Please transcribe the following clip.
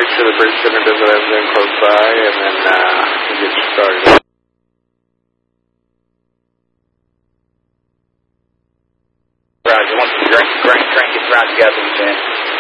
sure the bridge center does everything close by, and then we'll get you started. Roger, once the grain train gets around together, we can.